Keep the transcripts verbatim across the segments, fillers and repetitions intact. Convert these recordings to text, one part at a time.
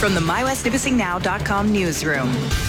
From the my west nipissing now dot com newsroom,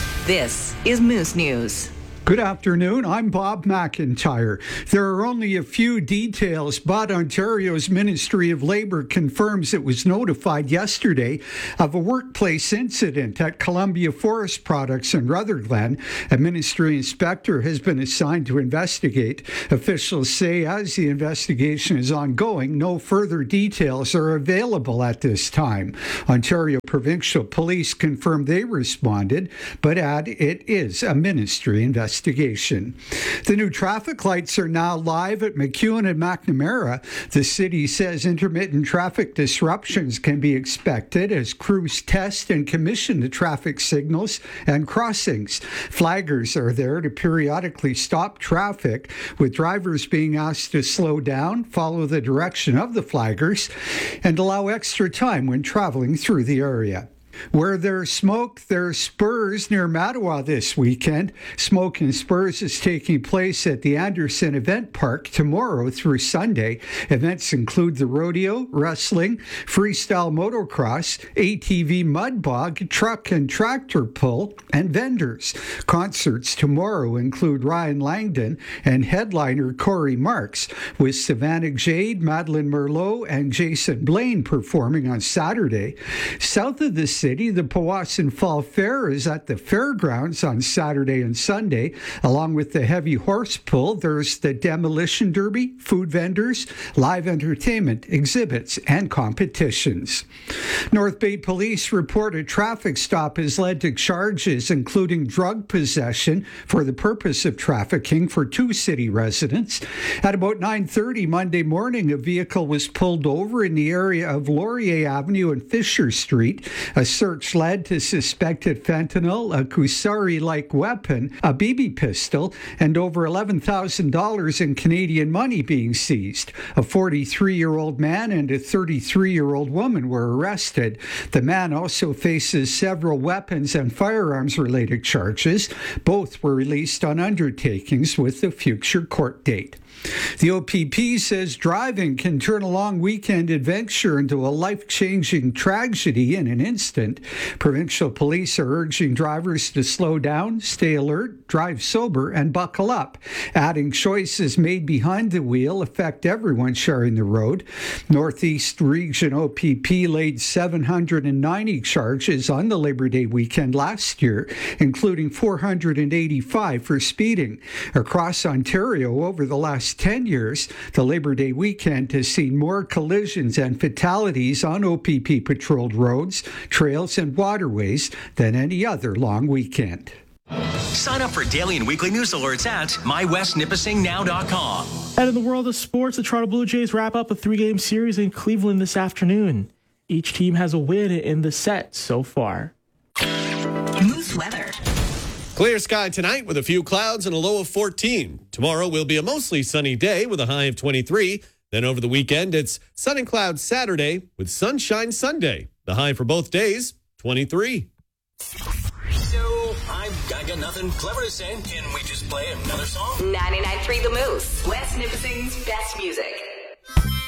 this is Moose News. Good afternoon, I'm Bob McIntyre. There are only a few details, but Ontario's Ministry of Labour confirms it was notified yesterday of a workplace incident at Columbia Forest Products in Rutherglen. A ministry inspector has been assigned to investigate. Officials say as the investigation is ongoing, no further details are available at this time. Ontario Provincial Police confirmed they responded, but add it is a ministry investigation. Investigation. The new traffic lights are now live at McEwen and McNamara. The city says intermittent traffic disruptions can be expected as crews test and commission the traffic signals and crossings. Flaggers are there to periodically stop traffic, with drivers being asked to slow down, follow the direction of the flaggers, and allow extra time when traveling through the area. Where there's smoke, there's Spurs near Mattawa this weekend. Smoke and Spurs is taking place at the Anderson Event Park tomorrow through Sunday. Events include the rodeo, wrestling, freestyle motocross, A T V mud bog, truck and tractor pull, and vendors. Concerts tomorrow include Ryan Langdon and headliner Corey Marks, with Savannah Jade, Madeline Merlot, and Jason Blaine performing on Saturday. South of the city, the Powassan Fall Fair is at the fairgrounds on Saturday and Sunday. Along with the heavy horse pull, there's the demolition derby, food vendors, live entertainment, exhibits, and competitions. North Bay Police report a traffic stop has led to charges including drug possession for the purpose of trafficking for two city residents. At about nine thirty Monday morning, a vehicle was pulled over in the area of Laurier Avenue and Fisher Street. A search led to suspected fentanyl, a Kusari-like weapon, a B B pistol, and over eleven thousand dollars in Canadian money being seized. A forty-three-year-old man and a thirty-three-year-old woman were arrested. The man also faces several weapons and firearms-related charges. Both were released on undertakings with a future court date. The O P P says driving can turn a long weekend adventure into a life-changing tragedy in an instant. Provincial police are urging drivers to slow down, stay alert, drive sober, and buckle up. Adding choices made behind the wheel affect everyone sharing the road. Northeast Region O P P laid seven hundred ninety charges on the Labor Day weekend last year, including four hundred eighty-five for speeding. Across Ontario over the last ten years, the Labor Day weekend has seen more collisions and fatalities on O P P-patrolled roads, trails, and waterways than any other long weekend. Sign up for daily and weekly news alerts at my west nipissing now dot com. And in the world of sports, the Toronto Blue Jays wrap up a three-game series in Cleveland this afternoon. Each team has a win in the set so far. Moose weather. Clear sky tonight with a few clouds and a low of fourteen. Tomorrow will be a mostly sunny day with a high of twenty-three. Then over the weekend, it's sun and clouds Saturday with sunshine Sunday. The high for both days, twenty-three. So, I've I got nothing clever to say. Can we just play another song? ninety-nine point three The Moose, West Nipissing's best music.